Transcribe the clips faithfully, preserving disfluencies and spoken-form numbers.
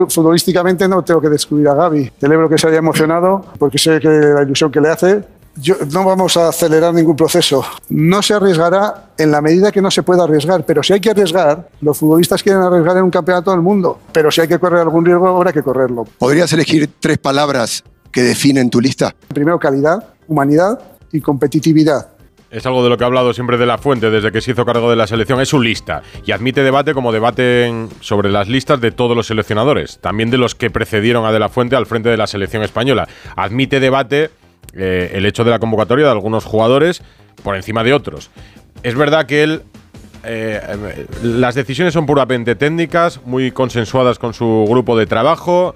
Futbolísticamente no tengo que descubrir a Gavi. Celebro que se haya emocionado porque sé que la ilusión que le hace. Yo, no vamos a acelerar ningún proceso. No se arriesgará en la medida que no se pueda arriesgar, pero si hay que arriesgar, los futbolistas quieren arriesgar en un campeonato del mundo, pero si hay que correr algún riesgo, habrá que correrlo. ¿Podrías elegir tres palabras que definen tu lista? Primero, calidad, humanidad y competitividad. Es algo de lo que ha hablado siempre de la Fuente desde que se hizo cargo de la selección. Es su lista y admite debate como debaten sobre las listas de todos los seleccionadores, también de los que precedieron a De la Fuente al frente de la selección española. Admite debate eh, el hecho de la convocatoria de algunos jugadores por encima de otros. Es verdad que él eh, las decisiones son puramente técnicas, muy consensuadas con su grupo de trabajo.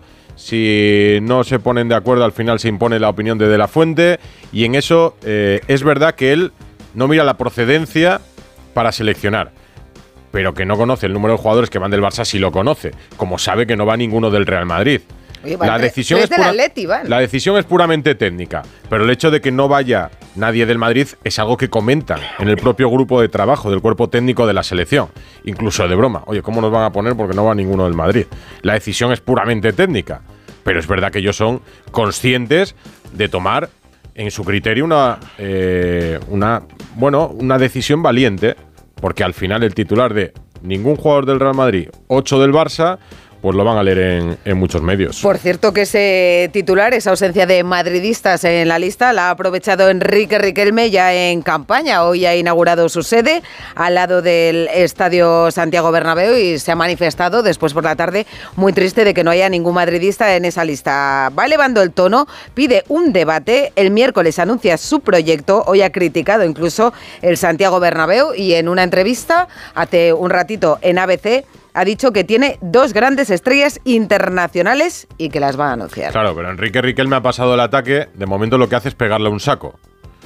Si no se ponen de acuerdo, al final se impone la opinión de De la Fuente, y en eso eh, es verdad que él no mira la procedencia para seleccionar, pero que no conoce el número de jugadores que van del Barça, sí lo conoce, como sabe que no va ninguno del Real Madrid. Oye, la, decisión es pura, Atleti, ¿vale? La decisión es puramente técnica, pero el hecho de que no vaya nadie del Madrid es algo que comentan en el propio grupo de trabajo del cuerpo técnico de la selección, incluso de broma. Oye, ¿cómo nos van a poner porque no va ninguno del Madrid? La decisión es puramente técnica, pero es verdad que ellos son conscientes de tomar en su criterio una, eh, una, bueno, una decisión valiente, porque al final el titular de ningún jugador del Real Madrid, ocho del Barça, pues lo van a leer en, en muchos medios. Por cierto, que ese titular, esa ausencia de madridistas en la lista, la ha aprovechado Enrique Riquelme ya en campaña. Hoy ha inaugurado su sede al lado del Estadio Santiago Bernabéu y se ha manifestado después por la tarde muy triste de que no haya ningún madridista en esa lista. Va elevando el tono, pide un debate. El miércoles anuncia su proyecto. Hoy ha criticado incluso el Santiago Bernabéu y en una entrevista hace un ratito en A B C ha dicho que tiene dos grandes estrellas internacionales y que las va a anunciar. Claro, pero Enrique Riquelme ha pasado el ataque. De momento lo que hace es pegarle a un saco,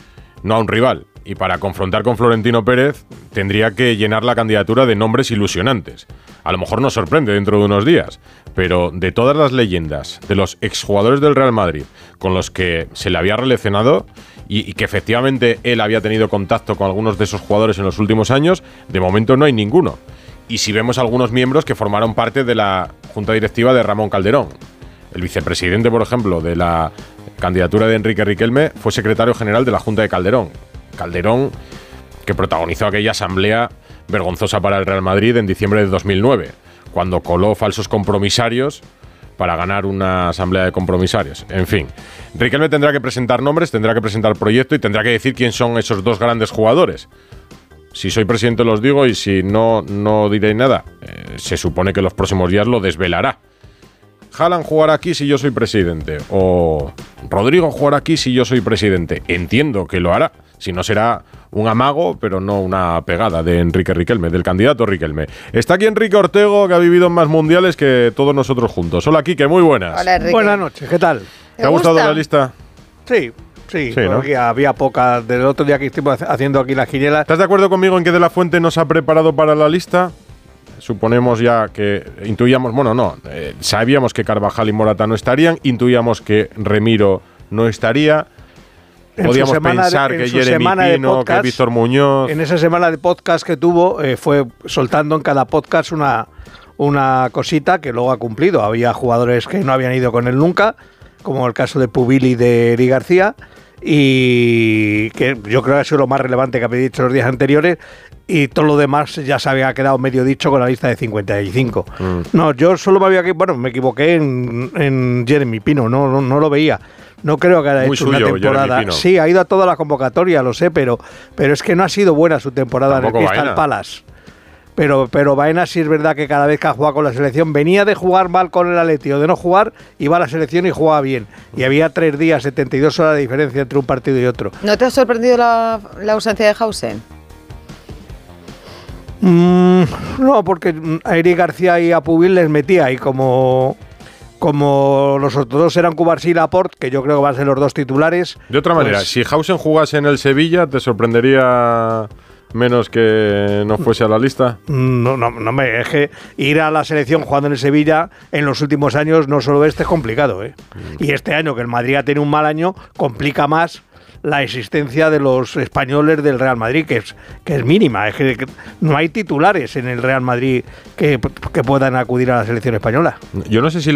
no a un rival. Y para confrontar con Florentino Pérez tendría que llenar la candidatura de nombres ilusionantes. A lo mejor nos sorprende dentro de unos días, pero de todas las leyendas, de los exjugadores del Real Madrid con los que se le había relacionado y, y que efectivamente él había tenido contacto con algunos de esos jugadores en los últimos años, de momento no hay ninguno. Y si vemos algunos miembros que formaron parte de la junta directiva de Ramón Calderón. El vicepresidente, por ejemplo, de la candidatura de Enrique Riquelme fue secretario general de la Junta de Calderón. Calderón, que protagonizó aquella asamblea vergonzosa para el Real Madrid en diciembre de dos mil nueve, cuando coló falsos compromisarios para ganar una asamblea de compromisarios. En fin, Riquelme tendrá que presentar nombres, tendrá que presentar proyecto y tendrá que decir quién son esos dos grandes jugadores. Si soy presidente los digo y si no, no diré nada. Eh, se supone que los próximos días lo desvelará. Haaland jugará aquí si yo soy presidente. O Rodrigo jugará aquí si yo soy presidente. Entiendo que lo hará. Si no será un amago, pero no una pegada de Enrique Riquelme, del candidato Riquelme. Está aquí Enrique Ortego, que ha vivido en más mundiales que todos nosotros juntos. Hola, Quique, muy buenas. Hola, Enrique. Buenas noches, ¿qué tal? ¿Te ha gustado la lista? Sí. Sí, sí, ¿no? Había pocas. Del otro día que estuvimos haciendo aquí las quinielas. ¿Estás de acuerdo conmigo en que De la Fuente nos ha preparado para la lista? Suponemos ya que intuíamos, bueno, no, eh, sabíamos que Carvajal y Morata no estarían, intuíamos que Remiro no estaría. En Podíamos pensar de, que Jeremy Pino, podcast, que Víctor Muñoz. En esa semana de podcast que tuvo, eh, fue soltando en cada podcast una, una cosita que luego ha cumplido. Había jugadores que no habían ido con él nunca, como el caso de Pubil y de Eri García, y que yo creo que ha sido lo más relevante que había dicho los días anteriores, y todo lo demás ya se había quedado medio dicho con la lista de cincuenta y cinco. Mm. No, yo solo me había bueno, me equivoqué en, en Jeremy Pino, no, no, no lo veía. No creo que haya Muy hecho suyo, una temporada. Sí, ha ido a toda la convocatoria, lo sé, pero, pero es que no ha sido buena su temporada. Tampoco en el Crystal Palace. Pero, pero Baena sí es verdad que cada vez que ha jugado con la selección venía de jugar mal con el Atleti o de no jugar, iba a la selección y jugaba bien. Y había tres días, setenta y dos horas de diferencia entre un partido y otro. ¿No te ha sorprendido la, la ausencia de Hausen? Mm, no, porque a Eri García y a Pubil les metía y como... Como los otros dos eran Cubarsí y Laporte, que yo creo que van a ser los dos titulares. De otra manera, pues, si Hausen jugase en el Sevilla, ¿te sorprendería menos que no fuese a la lista? No, no, no me es que ir a la selección jugando en el Sevilla en los últimos años, no solo este, es complicado, ¿eh? Mm. Y este año, que el Madrid ha tenido un mal año, complica más la existencia de los españoles del Real Madrid, que es, que es mínima. Es que, que no hay titulares en el Real Madrid que, que puedan acudir a la selección española. Yo no sé si